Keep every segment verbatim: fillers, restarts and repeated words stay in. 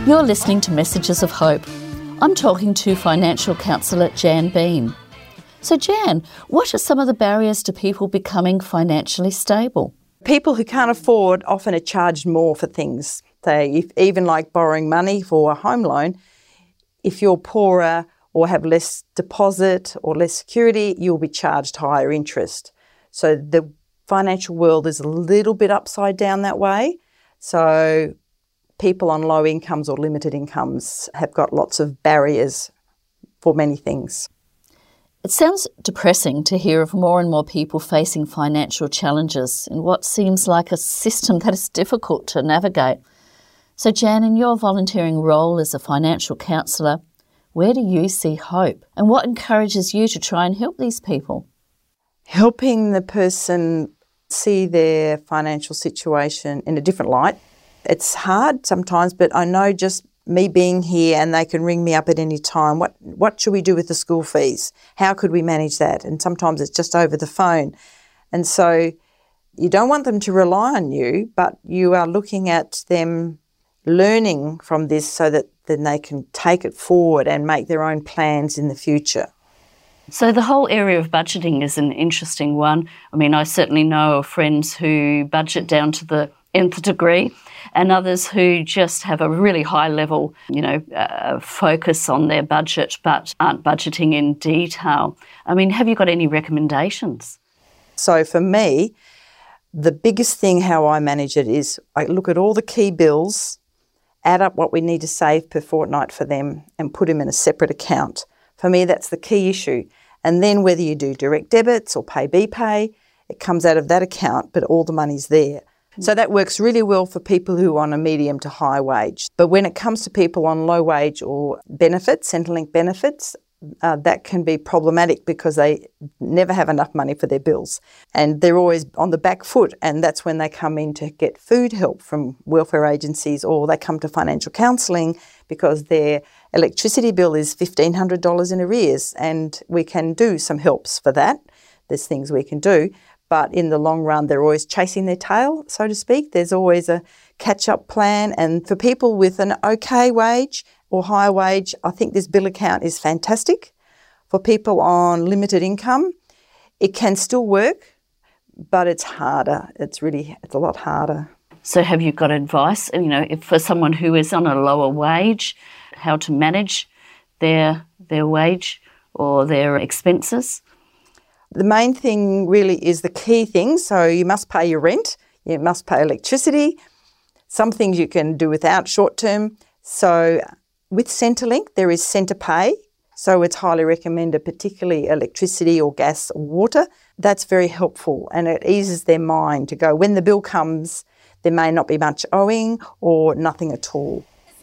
You're listening to Messages of Hope. I'm talking to financial counsellor Jan Bean. So Jan, what are some of the barriers to people becoming financially stable? People who can't afford often are charged more for things. Say, if, even like borrowing money for a home loan, if you're poorer or have less deposit or less security, you'll be charged higher interest. So the financial world is a little bit upside down that way. So people on low incomes or limited incomes have got lots of barriers for many things. It sounds depressing to hear of more and more people facing financial challenges in what seems like a system that is difficult to navigate. So Jan, in your volunteering role as a financial counsellor, where do you see hope and what encourages you to try and help these people? Helping the person see their financial situation in a different light. It's hard sometimes, but I know just me being here and they can ring me up at any time. What what should we do with the school fees? How could we manage that? And sometimes it's just over the phone. And so you don't want them to rely on you, but you are looking at them learning from this so that then they can take it forward and make their own plans in the future. So the whole area of budgeting is an interesting one. I mean, I certainly know of friends who budget down to the nth degree and others who just have a really high level, you know, uh, focus on their budget but aren't budgeting in detail. I mean, have you got any recommendations? So for me, the biggest thing how I manage it is I look at all the key bills, add up what we need to save per fortnight for them and put them in a separate account. For me, that's the key issue. And then whether you do direct debits or pay BPay, it comes out of that account, but all the money's there. So that works really well for people who are on a medium to high wage. But when it comes to people on low wage or benefits, Centrelink benefits, uh, that can be problematic because they never have enough money for their bills. And they're always on the back foot, and that's when they come in to get food help from welfare agencies, or they come to financial counselling because their electricity bill is fifteen hundred dollars in arrears, and we can do some helps for that. There's things we can do. But in the long run, they're always chasing their tail, so to speak. There's always a catch-up plan. And for people with an okay wage or higher wage, I think this bill account is fantastic. For people on limited income, it can still work, but it's harder. It's really, it's a lot harder. So have you got advice, you know, if for someone who is on a lower wage, how to manage their their wage or their expenses? The main thing really is the key thing. So you must pay your rent, you must pay electricity. Some things you can do without short term. So with Centrelink, there is Centre Pay. So it's highly recommended, particularly electricity or gas or water. That's very helpful, and it eases their mind to go, when the bill comes, there may not be much owing or nothing at all.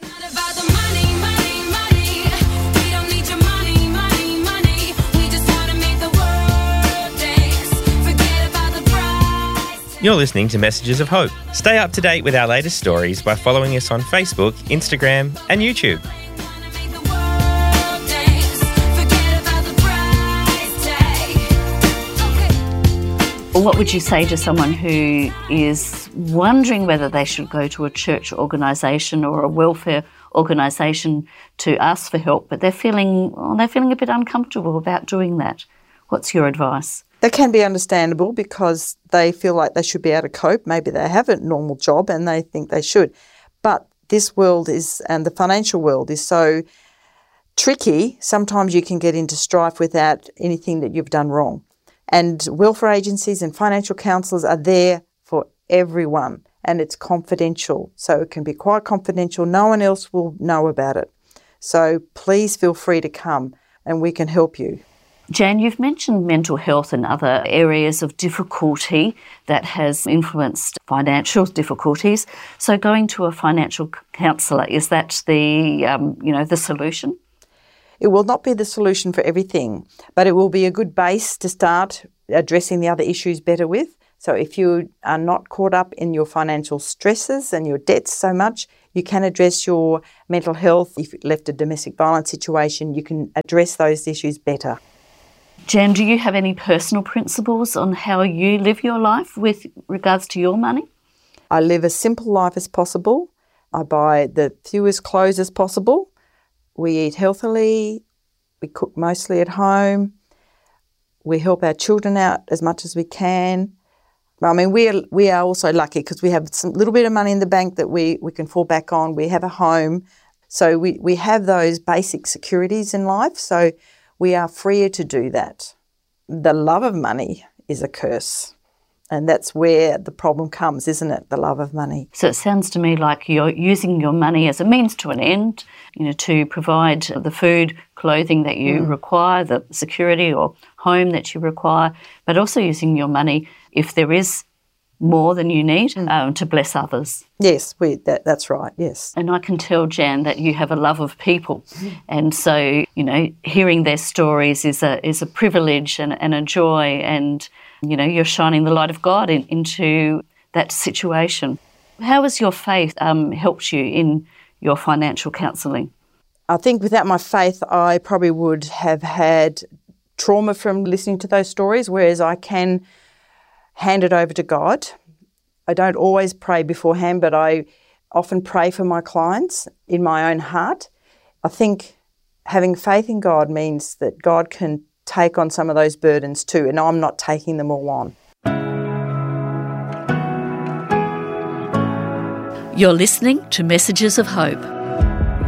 You're listening to Messages of Hope. Stay up to date with our latest stories by following us on Facebook, Instagram and YouTube. What would you say to someone who is wondering whether they should go to a church organisation or a welfare organisation to ask for help, but they're feeling well, they're feeling a bit uncomfortable about doing that? What's your advice? That can be understandable because they feel like they should be able to cope. Maybe they have a normal job and they think they should. But this world is, and the financial world is so tricky, sometimes you can get into strife without anything that you've done wrong. And welfare agencies and financial counsellors are there for everyone, and it's confidential. So it can be quite confidential. No one else will know about it. So please feel free to come and we can help you. Jan, you've mentioned mental health and other areas of difficulty that has influenced financial difficulties. So going to a financial counsellor, is that the, um, you know, the solution? It will not be the solution for everything, but it will be a good base to start addressing the other issues better with. So if you are not caught up in your financial stresses and your debts so much, you can address your mental health. If you left a domestic violence situation, you can address those issues better. Jan, do you have any personal principles on how you live your life with regards to your money? I live as simple life as possible. I buy the fewest clothes as possible. We eat healthily. We cook mostly at home. We help our children out as much as we can. I mean, we are, we are also lucky because we have a little bit of money in the bank that we, we can fall back on. We have a home. So we, we have those basic securities in life. So we are freer to do that. The love of money is a curse. And that's where the problem comes, isn't it? The love of money. So it sounds to me like you're using your money as a means to an end, you know, to provide the food, clothing that you mm. require, the security or home that you require, but also using your money, if there is more than you need, mm. um, to bless others. Yes, we, that, that's right, yes. And I can tell, Jan, that you have a love of people. Mm. And so, you know, hearing their stories is a is a privilege and, and a joy, and, you know, you're shining the light of God in, into that situation. How has your faith um, helped you in your financial counselling? I think without my faith, I probably would have had trauma from listening to those stories, whereas I can hand it over to God. I don't always pray beforehand, but I often pray for my clients in my own heart. I think having faith in God means that God can take on some of those burdens too, and I'm not taking them all on. You're listening to Messages of Hope.